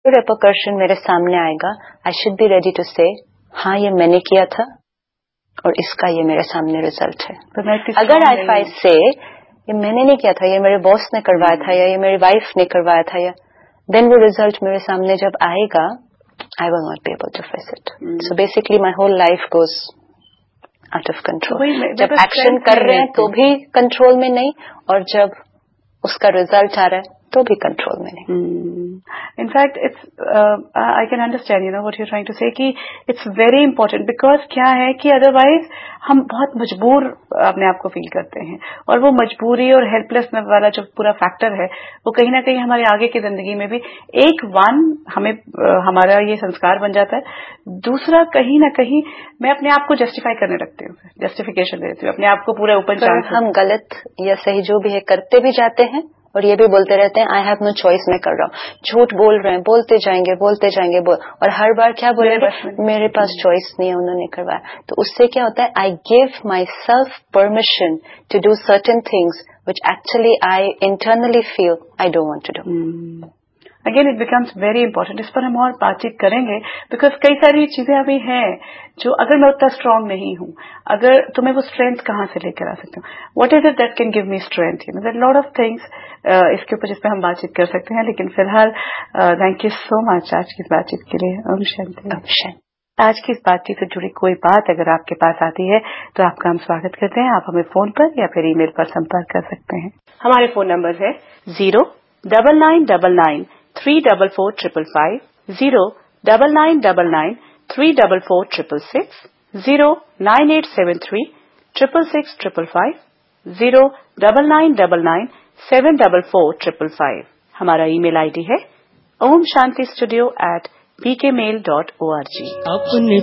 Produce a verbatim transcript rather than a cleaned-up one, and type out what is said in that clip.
Repercussion मेरे सामने आएगा, I should be ready to से हाँ ये मैंने किया था और इसका ये मेरे सामने रिजल्ट है. अगर आई फाई से ये मैंने नहीं किया था, ये मेरे बॉस ने करवाया था या ये मेरी वाइफ ने करवाया था, या देन वो रिजल्ट मेरे सामने जब आएगा, I will not be able to face it. So basically my whole life goes out of control. जब एक्शन कर रहे हैं तो भी कंट्रोल में नहीं, और जब उसका रिजल्ट आ रहा है तो भी कंट्रोल में नहीं. In fact it's I can understand you know what you are trying to से कि इट्स वेरी इंपॉर्टेंट, बिकॉज क्या है कि अदरवाइज हम बहुत मजबूर अपने आप को फील करते हैं, और वो मजबूरी और हेल्पलेसनेस वाला जो पूरा फैक्टर है वो कहीं ना कहीं हमारी आगे की जिंदगी में भी एक वन हमें uh, हमारा ये संस्कार बन जाता है. दूसरा, कहीं ना कहीं मैं अपने आप को जस्टिफाई करने लगती हूँ, जस्टिफिकेशन देती हूँ अपने आप को पूरे ओपन चांस. हम गलत या सही जो भी है करते भी जाते हैं और ये भी बोलते रहते हैं आई हैव नो चॉइस, मैं कर रहा हूँ. झूठ बोल रहे हैं, बोलते जाएंगे बोलते जाएंगे बोल, और हर बार क्या बोलेंगे, मेरे पास चॉइस नहीं है, उन्होंने करवाया. तो उससे क्या होता है, I give my self permission to do certain things which actually I internally feel I don't want to do. Again it becomes very important. इस पर हम और बातचीत करेंगे, बिकॉज कई सारी चीजें अभी हैं जो अगर मैं उतना स्ट्रांग नहीं हूँ, अगर तो मैं वो स्ट्रेंथ कहाँ से लेकर आ सकती हूँ. What is it that can give me strength? You know there are lot of things इसके ऊपर जिस पे हम बातचीत कर सकते हैं. लेकिन फिलहाल थैंक यू सो मच आज की इस बातचीत के लिए. ओम शांति. आज की इस बातचीत से जुड़ी कोई बात अगर आपके पास आती है तो आपका हम स्वागत करते हैं. आप हमें फोन पर या फिर ईमेल पर संपर्क कर सकते हैं. हमारे फोन नंबर है zero double nine double nine three double four triple five, zero double nine double nine three double four triple six, zero nine eight seven three triple six triple five, zero double nine double nine seven double four triple five. हमारा email ID है Om Shanti studio eight P के mail dot O R G.